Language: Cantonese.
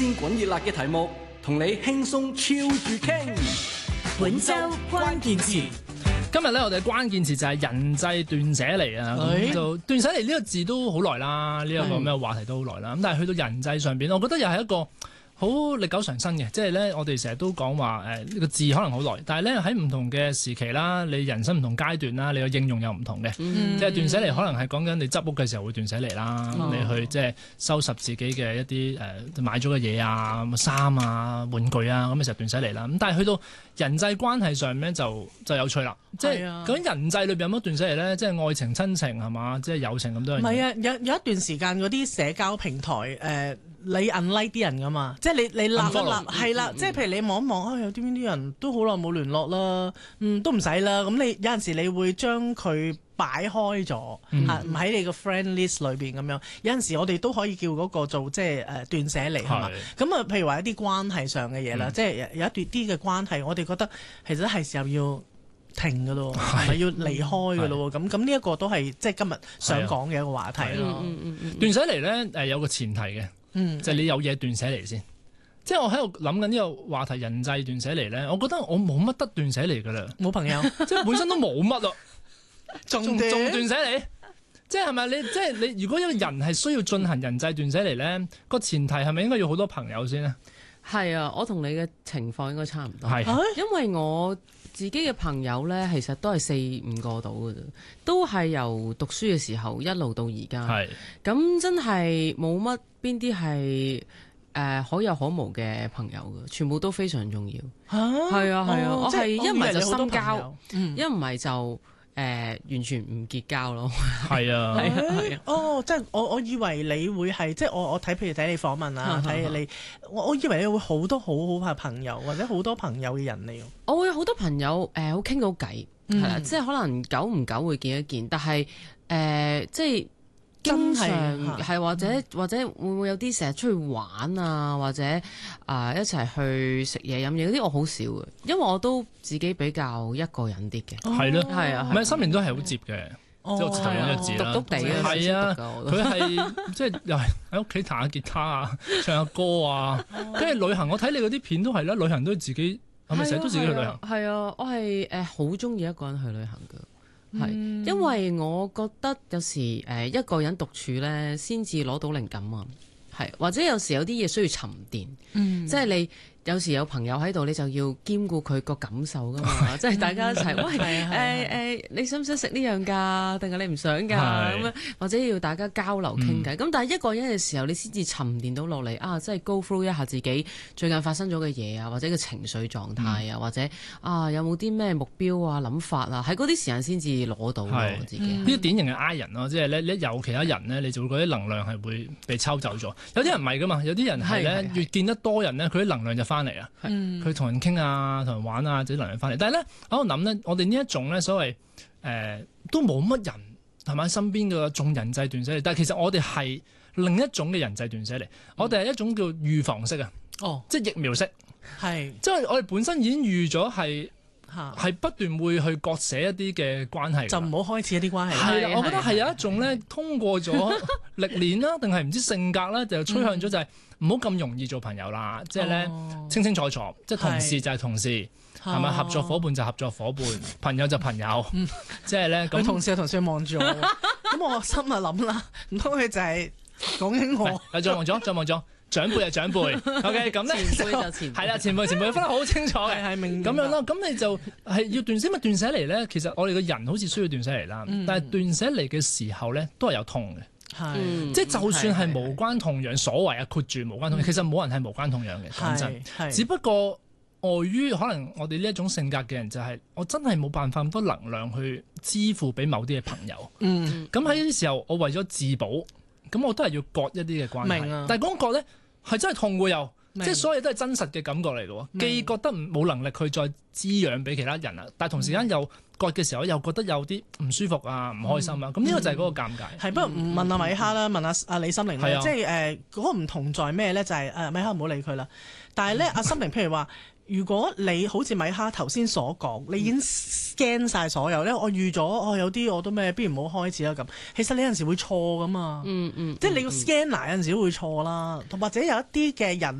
鮮滾熱辣嘅題目，同你輕鬆超住傾。 本周關鍵詞， 今日咧，我哋嘅關鍵詞就係人際斷捨離啊！咁就斷捨離呢個字都好耐啦，呢一個咩話題都好耐啦。咁但係去到人際上邊，我覺得又係一個好歷久常新嘅，即係咧，我哋成日都講話呢個字可能好耐，但係咧喺唔同嘅時期啦，你人生唔同階段啦，你嘅應用又唔同嘅。即係斷捨離可能係講緊你執屋嘅時候會斷捨離啦，你去即係收拾自己嘅一啲買咗嘅嘢啊、衫啊、玩具啊咁嘅時候斷捨離啦。咁但係去到人際關係上面就有趣啦，即係究竟人際裏邊有乜斷捨離咧？即係愛情、親情係嘛，即係友情咁多樣嘢。 唔係啊，有一段時間嗰啲社交平台你 unlike 啲人噶嘛，即係你立一立係啦，即係譬如你望一望有啲人都好耐冇聯絡啦，都唔使啦。咁你有陣時你會將佢擺開咗唔喺你個 friend list 裏邊咁樣。有陣時我哋都可以叫嗰個做即係斷捨離係嘛。咁啊，譬如話一啲關係上嘅嘢啦，即係有一段啲嘅關係，我哋覺得其實係時候要停㗎咯，係要離開㗎咯。咁呢一個都係即係今日想講嘅一個話題咯。 斷捨離咧有個前提嘅。就係你有嘢斷捨離先，即係我喺度諗緊呢個話題人際斷捨離咧，我覺得我冇乜得斷捨離噶啦， 冇朋友， 即係本身都冇乜咯，仲斷捨離，即係咪即係你如果一個人係需要進行人際斷捨離咧，個前提係咪應該要好多朋友先咧？ 係啊，我同你嘅情況應該差唔多， 係， 因為我自己嘅朋友咧，其實都係4-5個到嘅啫，都係由讀書嘅時候一路到而家，係，咁真係冇乜邊啲係可有可無嘅朋友嘅，全部都非常重要。係啊，我係一唔係就深交，一唔係就完全唔結交咯。係啊， 即係我以為你會係即係我睇譬如睇你訪問啊，睇你我以為你會好多好好嘅朋友或者好多朋友嘅人嚟。 我會有好多朋友好傾到偈，係啦，即係可能久唔久會見一見，但係即係。經常係或者會唔會有啲成日出去玩啊，或者一齊去食嘢飲嘢嗰啲，我好少嘅，因為我都自己比較一個人啲嘅。係咯，係啊， 唔係心靈都係好接嘅，即係我頭講一字啦。 獨獨地係啊，佢係即係又係喺屋企彈下吉他啊，唱下歌啊，跟住旅行。我睇你嗰啲片都係啦，旅行都自己係咪成日都自己去旅行？ 係啊，我係好中意一個人去旅行嘅。係，因為我覺得有時一個人獨處咧，先至攞到靈感啊。係，或者有時有啲嘢需要沉澱，即係你有時有朋友喺度，你就要兼顧佢個感受噶嘛。即係大家一齊，喂你想唔想食呢樣㗎？定係你唔想㗎？咁樣或者要大家交流傾偈。咁但係一個人嘅時候，你先至沉澱到落嚟啊！即係 go through 一下自己最近發生咗嘅嘢啊，或者個情緒狀態啊，或者有冇啲咩目標啊、諗法啊，喺嗰啲時間先至攞到自己。 呢啲典型嘅 I 人咯，即係你有其他人咧，你就會覺得能量係會被抽走咗。有啲人唔係噶嘛，有啲人係咧越見得多人咧，佢啲能量就翻嚟啊。佢同人傾啊，同人玩啊，自己能量翻嚟。但係咧，喺度諗咧，我哋呢一種咧所謂都冇乜人係咪身邊嘅種人際斷捨離？但係其實我哋係另一種嘅人際斷捨離。我哋係一種叫預防式啊，即係疫苗式，係即係我哋本身已經預咗係不斷會去割捨一啲嘅關係， 就唔好開始一啲關係。 係啦，我覺得係有一種咧，通過咗歷練啦，定係唔知性格啦，就趨向咗就係唔好咁容易做朋友啦。即係咧清清楚楚，即係同事就係同事，係咪合作夥伴就合作夥伴，朋友就朋友。即係咧，咁同事望住我，咁我心啊諗啦，唔通佢就係講緊我？ 再望咗。長輩係長輩，OK， 咁咧前輩就前輩， 係啦，前輩分得好清楚嘅，係明咁樣咯。咁你就係要斷捨離，斷捨離咧，其實我哋個人好似需要斷捨離啦，但係斷捨離嘅時候咧，都係有痛嘅，即係就算係無關痛癢，所謂括住無關痛癢，其實冇人係無關痛癢嘅，講真。只不過礙於可能我哋呢一種性格嘅人，就係我真係冇辦法咁多能量去支付俾某啲嘅朋友。咁喺呢啲時候，我為咗自保，咁我都係要割一啲嘅關係。但係嗰割咧。係真係痛嘅又，即係所有都係真實嘅感覺嚟嘅，既覺得冇能力去再滋養俾其他人啊，但係同時間又割嘅時候又覺得有啲唔舒服啊、唔開心啊，咁呢個就係嗰個尷尬。係， 不過問阿米哈啦，問阿李心凌咧，即係嗰個唔同在咩咧？就係米哈唔好理佢啦。但係咧，阿心凌譬如話，如果你好似米哈頭先所講，你已經 scan 晒所有咧，我預咗有啲我都咩，不如唔好開始啦咁。其實你有陣時會錯噶嘛，即係你個 scanner 有陣時會錯啦，或者有一啲嘅人。